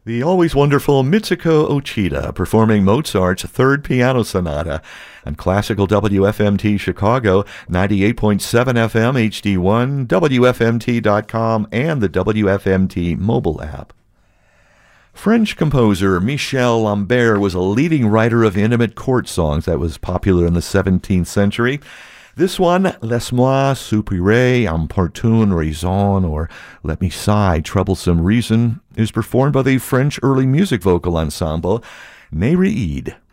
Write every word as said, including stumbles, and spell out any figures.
The always wonderful Mitsuko Ochida performing Mozart's Third Piano Sonata on classical W F M T Chicago, ninety-eight point seven F M H D one, W F M T dot com, and the W F M T mobile app. French composer Michel Lambert was a leading writer of intimate court songs that was popular in the seventeenth century. This one, Laisse-moi soupirer, importune raison, or Let Me Sigh, Troublesome Reason, is performed by the French early music vocal ensemble Nereide.